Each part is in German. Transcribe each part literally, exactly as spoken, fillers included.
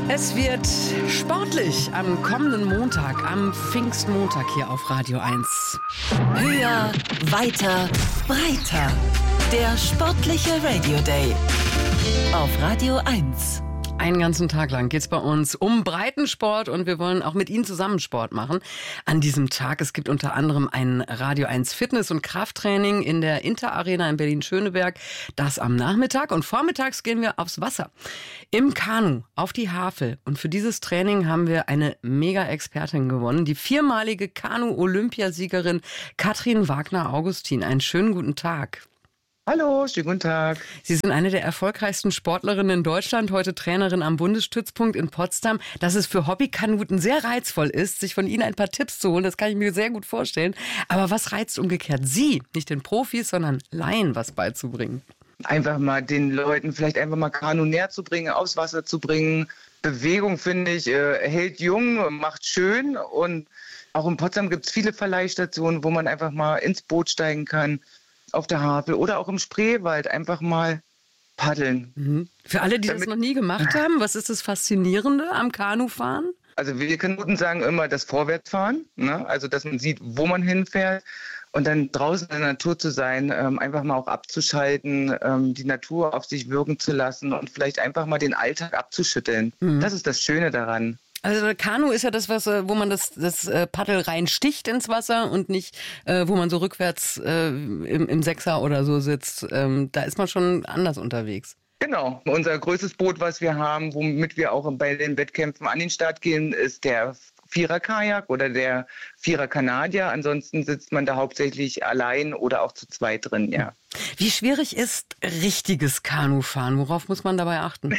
Es wird sportlich am kommenden Montag, am Pfingstmontag hier auf Radio eins. Höher, weiter, breiter. Der sportliche Radio Day auf Radio eins. Einen ganzen Tag lang geht's bei uns um Breitensport und wir wollen auch mit Ihnen zusammen Sport machen. An diesem Tag, es gibt unter anderem ein Radio eins Fitness- und Krafttraining in der Inter Arena in Berlin-Schöneberg. Das am Nachmittag und vormittags gehen wir aufs Wasser. Im Kanu, auf die Havel. Und für dieses Training haben wir eine Mega-Expertin gewonnen, die viermalige Kanu-Olympiasiegerin Katrin Wagner-Augustin. Einen schönen guten Tag. Hallo, schönen guten Tag. Sie sind eine der erfolgreichsten Sportlerinnen in Deutschland, heute Trainerin am Bundesstützpunkt in Potsdam. Dass es für Hobbykanuten sehr reizvoll ist, sich von Ihnen ein paar Tipps zu holen, das kann ich mir sehr gut vorstellen. Aber was reizt umgekehrt Sie, nicht den Profis, sondern Laien was beizubringen? Einfach mal den Leuten vielleicht einfach mal Kanu näher zu bringen, aufs Wasser zu bringen. Bewegung, finde ich, äh, hält jung, macht schön. Und auch in Potsdam gibt es viele Verleihstationen, wo man einfach mal ins Boot steigen kann. Auf der Havel oder auch im Spreewald einfach mal paddeln. Mhm. Für alle, die Damit, das noch nie gemacht haben, was ist das Faszinierende am Kanufahren? Also wir Kanuten sagen immer das Vorwärtsfahren, ne? Also dass man sieht, wo man hinfährt und dann draußen in der Natur zu sein, ähm, einfach mal auch abzuschalten, ähm, die Natur auf sich wirken zu lassen und vielleicht einfach mal den Alltag abzuschütteln. Mhm. Das ist das Schöne daran. Also Kanu ist ja das, was, wo man das, das Paddel reinsticht ins Wasser und nicht, äh, wo man so rückwärts äh, im, im Sechser oder so sitzt. Ähm, da ist man schon anders unterwegs. Genau. Unser größtes Boot, was wir haben, womit wir auch bei den Wettkämpfen an den Start gehen, ist der Vierer-Kajak oder der Vierer-Kanadier. Ansonsten sitzt man da hauptsächlich allein oder auch zu zweit drin, ja. Wie schwierig ist richtiges Kanufahren? Worauf muss man dabei achten?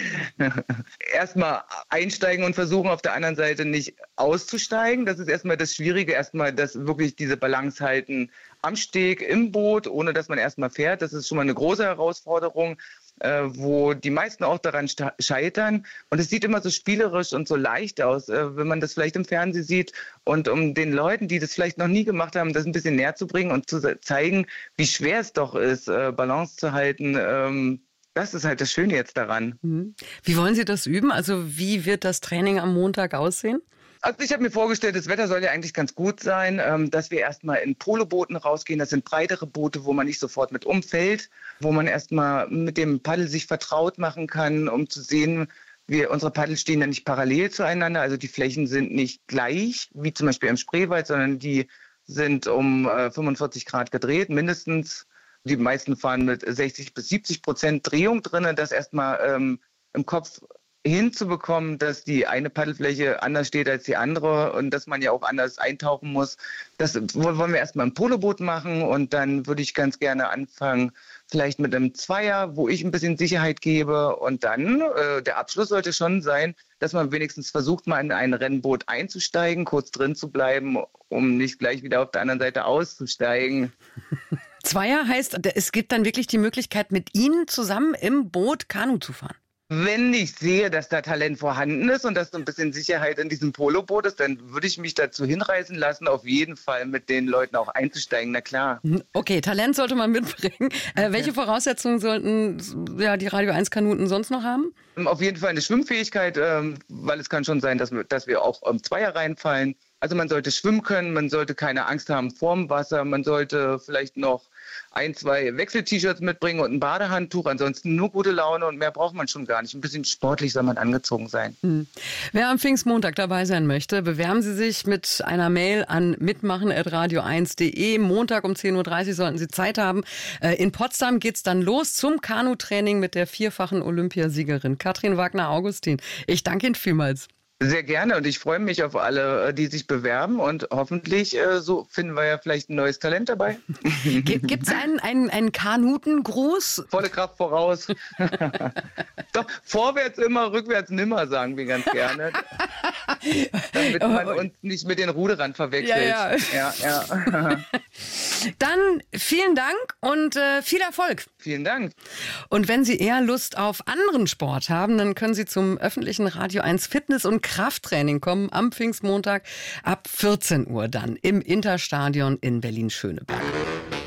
Erstmal einsteigen und versuchen, auf der anderen Seite nicht auszusteigen. Das ist erstmal das Schwierige. Erstmal das wirklich diese Balance halten am Steg, im Boot, ohne dass man erstmal fährt. Das ist schon mal eine große Herausforderung, äh, wo die meisten auch daran scheitern. Und es sieht immer so spielerisch und so leicht aus, äh, wenn man das vielleicht im Fernsehen sieht. Und um den Leuten, die das vielleicht noch nie gemacht haben, das ein bisschen näher zu bringen und zu zeigen, wie schwer es doch ist, äh, Balance zu halten. Ähm, das ist halt das Schöne jetzt daran. Wie wollen Sie das üben? Also wie wird das Training am Montag aussehen? Also ich habe mir vorgestellt, das Wetter soll ja eigentlich ganz gut sein, ähm, dass wir erstmal in Polobooten rausgehen. Das sind breitere Boote, wo man nicht sofort mit umfällt, wo man erstmal mit dem Paddel sich vertraut machen kann, um zu sehen, wir, unsere Paddel stehen ja nicht parallel zueinander. Also die Flächen sind nicht gleich, wie zum Beispiel im Spreewald, sondern die sind um äh, fünfundvierzig Grad gedreht, mindestens. Die meisten fahren mit sechzig bis siebzig Prozent Drehung drin, das erstmal ähm, im Kopf hinzubekommen, dass die eine Paddelfläche anders steht als die andere und dass man ja auch anders eintauchen muss. Das wollen wir erstmal im Poloboot machen und dann würde ich ganz gerne anfangen, vielleicht mit einem Zweier, wo ich ein bisschen Sicherheit gebe und dann, äh, der Abschluss sollte schon sein, dass man wenigstens versucht, mal in ein Rennboot einzusteigen, kurz drin zu bleiben, um nicht gleich wieder auf der anderen Seite auszusteigen. Zweier heißt, es gibt dann wirklich die Möglichkeit, mit Ihnen zusammen im Boot Kanu zu fahren? Wenn ich sehe, dass da Talent vorhanden ist und dass so ein bisschen Sicherheit in diesem Poloboot ist, dann würde ich mich dazu hinreißen lassen, auf jeden Fall mit den Leuten auch einzusteigen, na klar. Okay, Talent sollte man mitbringen. Äh, welche Voraussetzungen sollten ja, die Radio eins Kanuten sonst noch haben? Auf jeden Fall eine Schwimmfähigkeit, ähm, weil es kann schon sein, dass wir, dass wir auch im Zweier reinfallen. Also man sollte schwimmen können, man sollte keine Angst haben vorm Wasser, man sollte vielleicht noch ein, zwei Wechsel-T-Shirts mitbringen und ein Badehandtuch. Ansonsten nur gute Laune und mehr braucht man schon gar nicht. Ein bisschen sportlich soll man angezogen sein. Hm. Wer am Pfingstmontag dabei sein möchte, bewerben Sie sich mit einer Mail an mitmachen at radio eins punkt de. Montag um zehn Uhr dreißig sollten Sie Zeit haben. In Potsdam geht's dann los zum Kanutraining mit der vierfachen Olympiasiegerin Katrin Wagner-Augustin. Ich danke Ihnen vielmals. Sehr gerne und ich freue mich auf alle, die sich bewerben und hoffentlich äh, so finden wir ja vielleicht ein neues Talent dabei. Gibt es einen, einen, einen Kanutengruß? Volle Kraft voraus. Doch, vorwärts immer, rückwärts nimmer, sagen wir ganz gerne. Damit man uns nicht mit den Ruderern verwechselt. Ja, ja. Ja, ja. Dann vielen Dank und äh, viel Erfolg. Vielen Dank. Und wenn Sie eher Lust auf anderen Sport haben, dann können Sie zum öffentlichen Radio eins Fitness- und Krafttraining kommen am Pfingstmontag ab vierzehn Uhr dann im Interstadion in Berlin-Schöneberg.